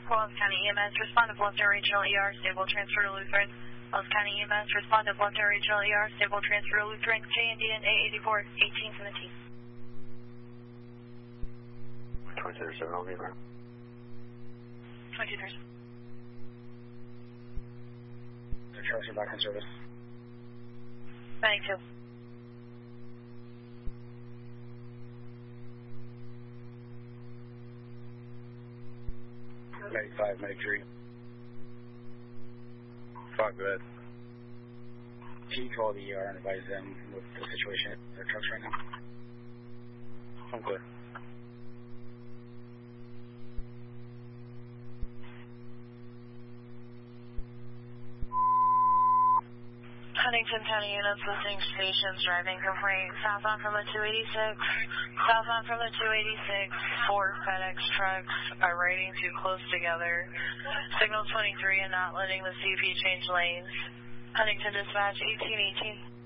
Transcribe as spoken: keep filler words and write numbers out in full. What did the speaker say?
Wells County E M S, respond to Bluffton Regional E R, stable transfer to Lutheran. Wells County E M S, respond to Bluffton Regional E R, stable transfer to Lutheran. J Indian eight eighty-four, eighteen seventeen. twenty-two thirty-seven, I'll be there. twenty-two thirty-seven. Charles, back in service. ninety-two. ninety-five, ninety-three. Fuck, good. Can you call the E R and advise them with the situation at their trucks right now? I'm good. Huntington County units listening stations, driving complaint. Southbound from the two eighty-six. Southbound from the two eighty-six. Four FedEx trucks are riding too close together. Signal twenty-three and not letting the C P change lanes. Huntington dispatch eighteen eighteen.